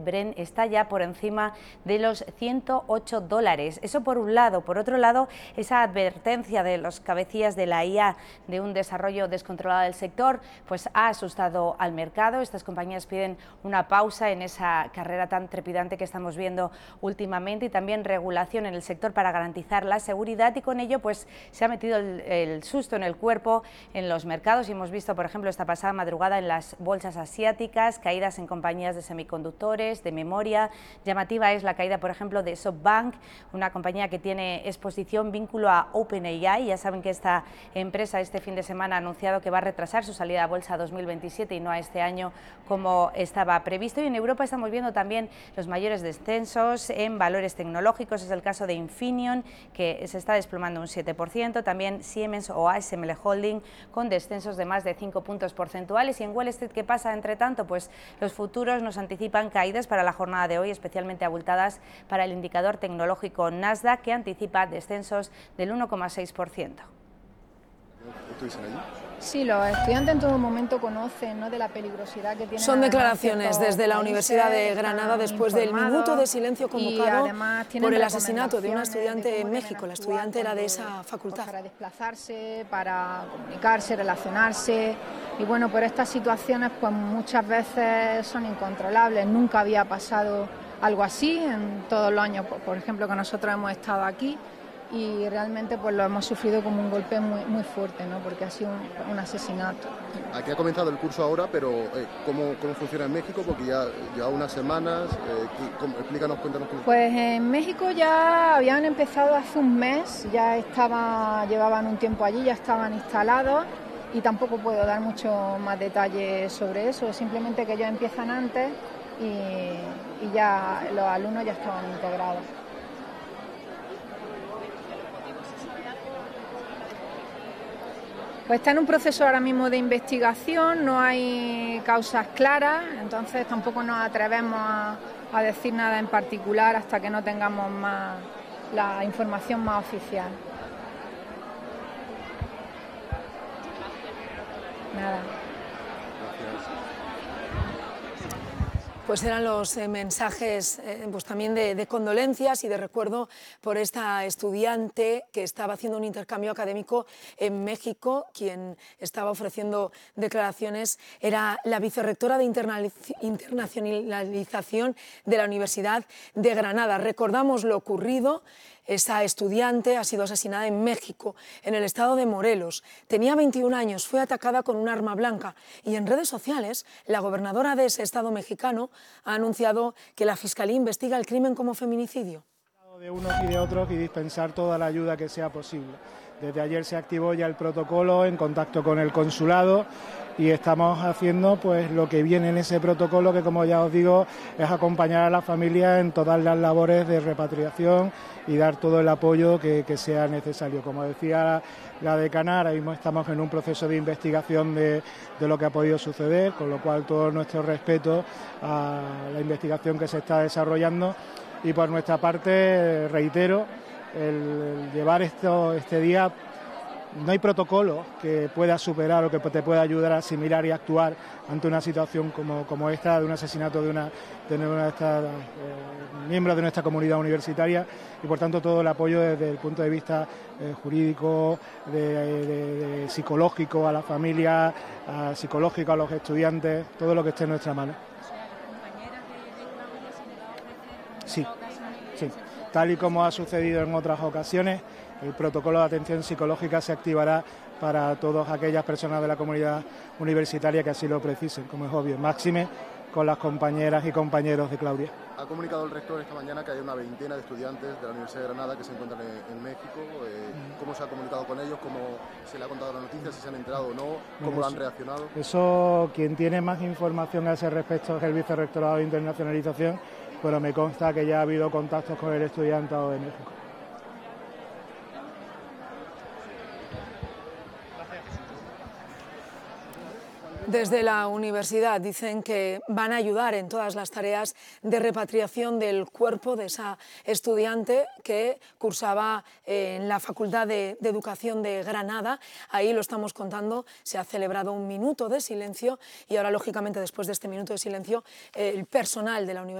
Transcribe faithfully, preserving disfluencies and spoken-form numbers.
Brent está ya por encima de los ciento ocho dólares. Eso por un lado. Por otro lado, esa advertencia de los cabecillas de la I A de un desarrollo descontrolado del sector pues ha asustado al mercado. Estas compañías piden una pausa en esa carrera tan trepidante que estamos viendo últimamente, y también regulación en el sector para garantizar la seguridad, y con ello pues se ha metido el, el susto en el cuerpo en los mercados, y hemos visto por ejemplo esta pasada madrugada en las bolsas asiáticas caídas en compañías de semiconductores, de memoria. Llamativa es la caída por ejemplo de SoftBank, una compañía que tiene exposición, vínculo a OpenAI. Ya saben que esta empresa este fin de semana ha anunciado que va a retrasar su salida a bolsa a dos mil veintisiete y no a este año como estaba previsto. Y en Europa estamos viendo también los mayores descensos en valores tecnológicos. Es el caso de Infineon, que se está desplomando un siete por ciento, también Siemens o A S M L Holding con descensos de más de cinco puntos porcentuales. Y en Wall Street, ¿qué pasa entre tanto? Pues los futuros nos anticipan caídas para la jornada de hoy, especialmente abultadas para el indicador tecnológico Nasdaq, que anticipa descensos del uno coma seis por ciento. Sí, los estudiantes en todo momento conocen, ¿no?, de la peligrosidad que tiene. Son declaraciones desde la Universidad de Granada después del minuto de silencio convocado por el asesinato de una estudiante en México. La estudiante era de esa facultad. Para desplazarse, para comunicarse, relacionarse. Y bueno, pero estas situaciones pues muchas veces son incontrolables. Nunca había pasado algo así en todos los años, por ejemplo, que nosotros hemos estado aquí. Y realmente pues lo hemos sufrido como un golpe muy, muy fuerte, ¿no?, porque ha sido un, un asesinato. Aquí ha comenzado el curso ahora, pero eh, ¿cómo, ¿cómo funciona en México? Porque ya lleva unas semanas, eh, ¿cómo? Explícanos, cuéntanos. Cómo... Pues en México ya habían empezado hace un mes, ya estaba, llevaban un tiempo allí, ya estaban instalados, y tampoco puedo dar mucho más detalles sobre eso, simplemente que ellos empiezan antes y, y ya los alumnos ya estaban integrados. Pues está en un proceso ahora mismo de investigación, no hay causas claras, entonces tampoco nos atrevemos a, a decir nada en particular hasta que no tengamos más la información más oficial. Nada. Pues eran los eh, mensajes eh, pues también de, de condolencias y de recuerdo por esta estudiante que estaba haciendo un intercambio académico en México. Quien estaba ofreciendo declaraciones era la vicerrectora de internacionalización de la Universidad de Granada. Recordamos lo ocurrido. Esa estudiante ha sido asesinada en México, en el estado de Morelos. Tenía veintiún años, fue atacada con un arma blanca, y en redes sociales la gobernadora de ese estado mexicano ha anunciado que la Fiscalía investiga el crimen como feminicidio. De unos y de otros y dispensar toda la ayuda que sea posible. Desde ayer se activó ya el protocolo en contacto con el consulado y estamos haciendo pues lo que viene en ese protocolo, que como ya os digo es acompañar a la familia en todas las labores de repatriación y dar todo el apoyo que, que sea necesario. Como decía la decana, ahora mismo estamos en un proceso de investigación de, de lo que ha podido suceder, con lo cual todo nuestro respeto a la investigación que se está desarrollando. Y por nuestra parte, reitero, el, el llevar esto, este día, no hay protocolo que pueda superar o que te pueda ayudar a asimilar y actuar ante una situación como, como esta, de un asesinato de una de nuestra, eh, miembros de nuestra comunidad universitaria, y por tanto todo el apoyo desde el punto de vista eh, jurídico, de, de, de psicológico a la familia, a, psicológico a los estudiantes, todo lo que esté en nuestra mano. Sí, sí. Tal y como ha sucedido en otras ocasiones, el protocolo de atención psicológica se activará para todas aquellas personas de la comunidad universitaria que así lo precisen, como es obvio, máxime con las compañeras y compañeros de Claudia. Ha comunicado el rector esta mañana que hay una veintena de estudiantes de la Universidad de Granada que se encuentran en, en México. Eh, ¿Cómo se ha comunicado con ellos? ¿Cómo se le ha contado la noticia? ¿Si se han enterado o no? ¿Cómo Bueno, han reaccionado? Eso, quien tiene más información a ese respecto es el Vicerrectorado de Internacionalización, pero me consta que ya ha habido contactos con el estudiantado de México. Desde la universidad dicen que van a ayudar en todas las tareas de repatriación del cuerpo de esa estudiante que cursaba en la Facultad de, de Educación de Granada. Ahí lo estamos contando, se ha celebrado un minuto de silencio y ahora, lógicamente, después de este minuto de silencio, el personal de la universidad